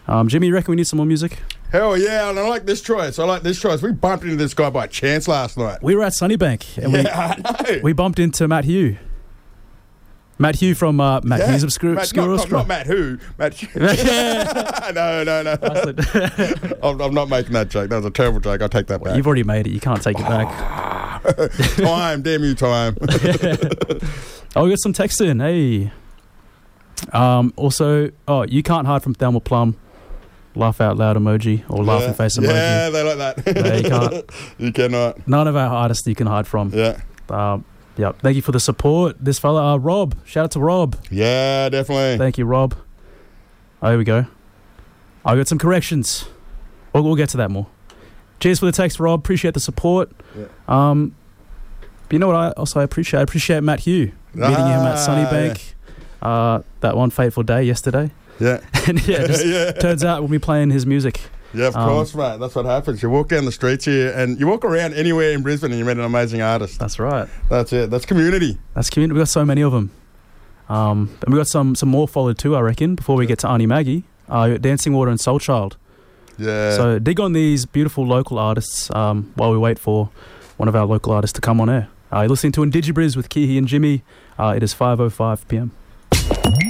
Jimmy, you reckon we need some more music? Hell yeah, and I like this choice. We bumped into this guy by chance last night. We were at Sunnybank and I know. we bumped into Matt Hugh. Matt Hugh from Matt Hughes Obscure not Matt Who. Matt Hugh. No. I'm not making that joke. That was a terrible joke. I'll take that back. You've already made it. You can't take it back. Time, damn you, time. Oh, we got some text in. Hey. Also, you can't hide from Thelma Plum. Laugh out loud emoji or laughing face emoji. Yeah, they like that. No, you can't. You cannot. None of our artists you can hide from. Yeah. Yep. Thank you for the support. This fella, Rob. Shout out to Rob. Yeah, definitely. Thank you, Rob. Oh, here we go. I got some corrections. We'll get to that more. Cheers for the text, Rob. Appreciate the support. Yeah. You know what I also appreciate? I appreciate Matt Hugh. Meeting him at Sunnybank. Yeah. That one fateful day yesterday. Yeah. And turns out we'll be playing his music. Yeah, of course, mate. That's what happens. You walk down the streets here and you walk around anywhere in Brisbane and you meet an amazing artist. That's right. That's it. That's community. That's community. We've got so many of them. And we've got some more followed too, I reckon, before we get to Auntie Maggie. Dancing Water and Soul Child. Yeah. So dig on these beautiful local artists while we wait for one of our local artists to come on air. You're listening to IndigiBriz with Kihi and Jimmy. It is 5:05 p.m.